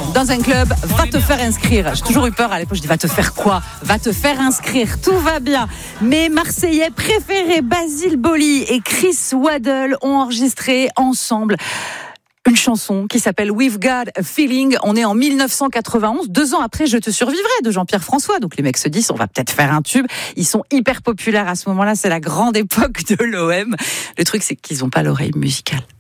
dans un club, va te faire inscrire. J'ai toujours eu peur à l'époque, je dis va te faire quoi ? Va te faire inscrire, tout va bien. Mes Marseillais préférés, Basile Boli et Chris Waddle, ont enregistré ensemble une chanson qui s'appelle We've Got a Feeling. On est en 1991, 2 ans après Je te survivrai de Jean-Pierre François. Donc les mecs se disent on va peut-être faire un tube. Ils sont hyper populaires à ce moment-là, c'est la grande époque de l'OM. Le truc c'est qu'ils n'ont pas l'oreille musicale.